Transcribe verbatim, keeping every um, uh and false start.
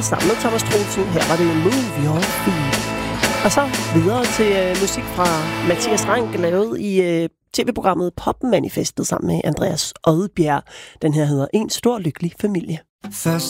sammen med Thomas Troelsen. Her var det Move Your Feet. Og så videre til øh, musik fra Mathias Rank, lavet i øh, tv-programmet Popmanifestet sammen med Andreas Odbjerg. Den her hedder En stor lykkelig familie. Først